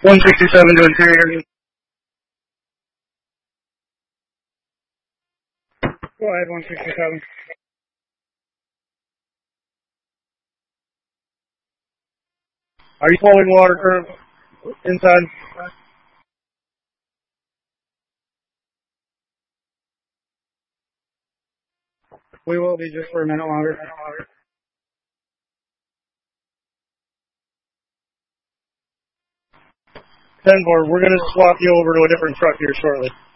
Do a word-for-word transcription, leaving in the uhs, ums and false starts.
one sixty-seven to interior. Go ahead, one sixty-seven. Are you flowing water curve inside? We will be just for a minute longer. ten four, we're going to swap you over to a different truck here shortly.